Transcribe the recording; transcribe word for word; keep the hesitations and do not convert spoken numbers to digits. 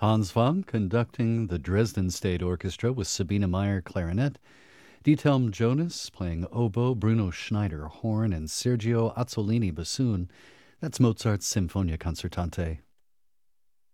Hans Wang conducting the Dresden State Orchestra with Sabine Meyer clarinet, Diethelm Jonas playing oboe, Bruno Schneider horn, and Sergio Azzolini bassoon. That's Mozart's Sinfonia Concertante.